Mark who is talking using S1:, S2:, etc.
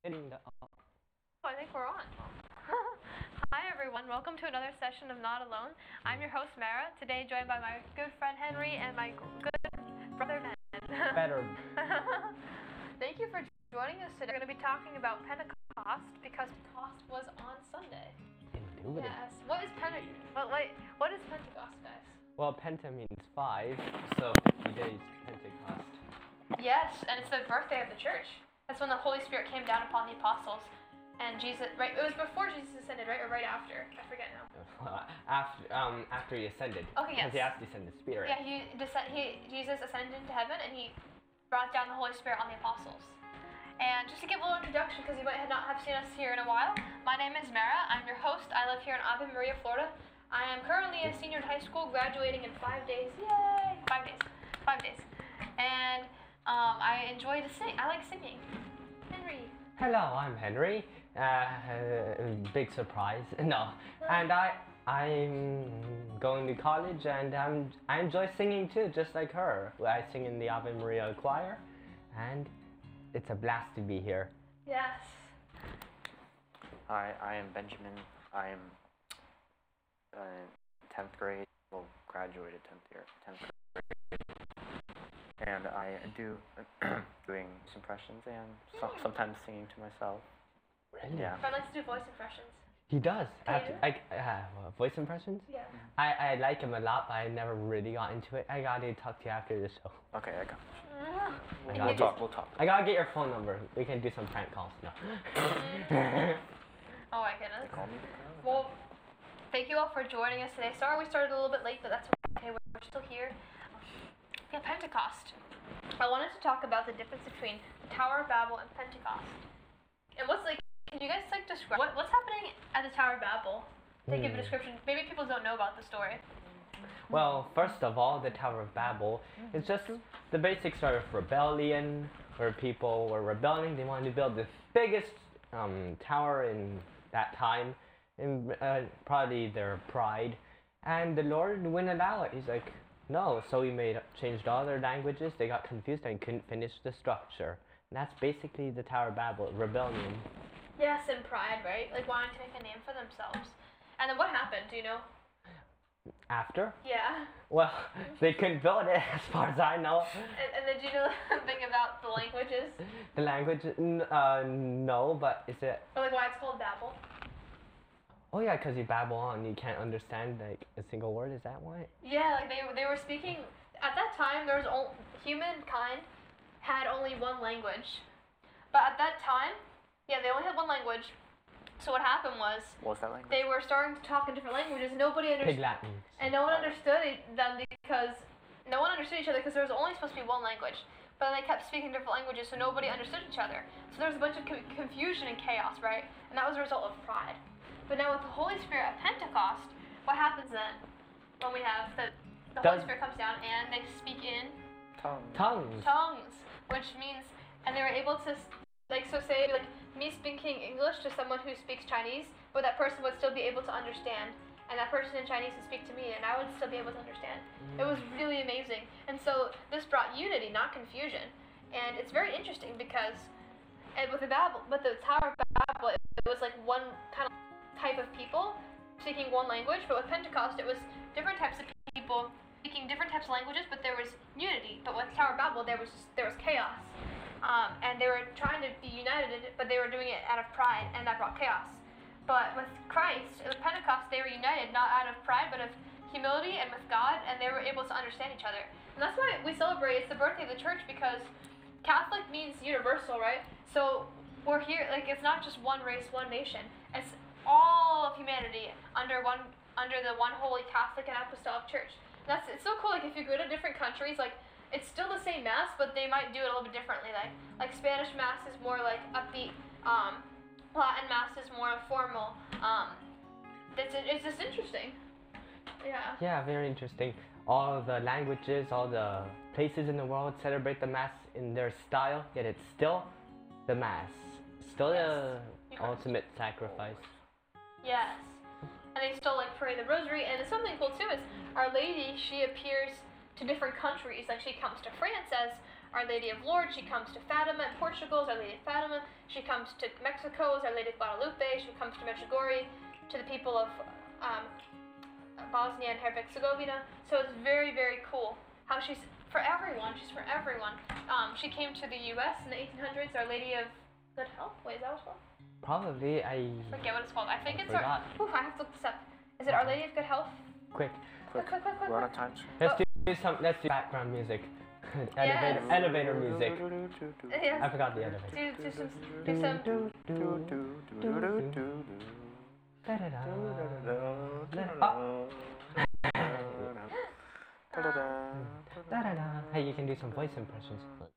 S1: Hitting the.
S2: I think we're on. Hi everyone, welcome to another session of Not Alone. I'm your host Mara, today joined by my good friend Henry and my good brother Ben.
S1: Better.
S2: Thank you for joining us today. We're going to be talking about Pentecost because Pentecost was on Sunday.
S1: Indubitably.
S2: Yes. What is Pentecost, guys?
S1: Well, Penta means 5, so today's Pentecost.
S2: Yes, and it's the birthday of the church. That's when the Holy Spirit came down upon the apostles. And Jesus, right? It was before Jesus ascended, right? Or right after? I forget now.
S1: After he ascended.
S2: Okay, yes.
S1: Because he has to descend the Spirit.
S2: Yeah, Jesus ascended into heaven, and he brought down the Holy Spirit on the apostles. And just to give a little introduction, because you might not have seen us here in a while, my name is Mara. I'm your host. I live here in Ave Maria, Florida. I am currently a senior in high school, graduating in 5 days. Yay! 5 days. 5 days. And I enjoy to sing. I like singing. Henry.
S1: Hello, I'm Henry. Big surprise. No. And I'm going to college, and I enjoy singing too, just like her. I sing in the Ave Maria choir, and it's a blast to be here.
S2: Yes.
S3: Hi, I am Benjamin. I am 10th grade. Well, graduated 10th grade. And I do doing impressions and sometimes singing to myself.
S1: Really?
S3: Yeah.
S2: Ben likes to do voice impressions.
S1: He does.
S2: Can you
S1: Voice impressions?
S2: Yeah.
S1: I like him a lot, but I never really got into it. I gotta talk to you after the show.
S3: Okay, I got
S1: I
S3: We'll
S1: gotta
S3: talk.
S1: I gotta get your phone number. We can do some prank calls now.
S2: Oh my goodness.
S3: Call me.
S2: Well, thank you all for joining us today. Sorry we started a little bit late, but that's okay. We're still here. Yeah, Pentecost. I wanted to talk about the difference between the Tower of Babel and Pentecost. And can you guys describe what's happening at the Tower of Babel? Give a description. Maybe people don't know about the story.
S1: Well, first of all, the Tower of Babel is just the basic sort of rebellion, where people were rebelling. They wanted to build the biggest tower in that time, in probably their pride. And the Lord wouldn't allow it. He's like, no. So he changed all their languages. They got confused and couldn't finish the structure. And that's basically the Tower of Babel, rebellion.
S2: Yes, and pride, right? Like wanting to make a name for themselves. And then what happened? Do you know?
S1: After?
S2: Yeah.
S1: Well, they couldn't build it, as far as I know.
S2: And then do you know something about the languages?
S1: The language? No, but is it?
S2: Or why it's called Babel?
S1: Oh yeah, because you babble on, you can't understand like a single word. Is that why?
S2: Yeah, they were speaking at that time. There was humankind had only one language, but at that time, yeah, they only had one language. So what happened was
S3: What was that language?
S2: they were starting to talk in different languages. Nobody understood.
S1: Pig Latin.
S2: And no one understood them because no one understood each other because there was only supposed to be one language. But then they kept speaking different languages, so nobody understood each other. So there was a bunch of confusion and chaos, right? And that was a result of pride. But now with the Holy Spirit at Pentecost, what happens then? When we have the Holy Spirit comes down and they speak in
S1: Tongues.
S2: which means, and they were able to, say me speaking English to someone who speaks Chinese, but that person would still be able to understand. And that person in Chinese would speak to me, and I would still be able to understand. It was really amazing. And so this brought unity, not confusion. And it's very interesting because, with the Tower of Babel, it was like one kind of type of people speaking one language, but with Pentecost, it was different types of people speaking different types of languages, but there was unity. But with Tower of Babel, there was chaos. And they were trying to be united, but they were doing it out of pride, and that brought chaos. But with Christ, with Pentecost, they were united not out of pride, but of humility and with God, and they were able to understand each other. And that's why we celebrate, it's the birthday of the church, because Catholic means universal, right? So we're here, it's not just one race, one nation. It's all of humanity under the one holy Catholic and Apostolic Church. And it's so cool, if you go to different countries, it's still the same mass, but they might do it a little bit differently. Like Spanish mass is more upbeat, Latin mass is more formal. It's just interesting. Yeah.
S1: Yeah, very interesting. All the languages, all the places in the world celebrate the Mass in their style, yet it's still the Mass. Still the ultimate sacrifice.
S2: Yes. And they still pray the rosary, and something cool too is Our Lady, she appears to different countries. She comes to France as Our Lady of Lourdes. She comes to Fatima in Portugal as Our Lady of Fatima. She comes to Mexico as Our Lady of Guadalupe. She comes to Medjugorje, to the people of Bosnia and Herzegovina. So it's very, very cool how she's for everyone. She's for everyone. She came to the U.S. in the 1800s. Our Lady of Good Health. Wait, is that what it's called?
S1: Probably. I
S2: Forget what it's called. I think it's
S1: forgot.
S2: I have to look this up. Is it Our Lady of Good Health?
S1: Quick.
S2: Quick.
S3: We're on a time.
S1: Let's do background music. Elevator music.
S2: Yes.
S1: I forgot the elevator.
S2: Do some.
S1: Hey, you can do some voice impressions. Look.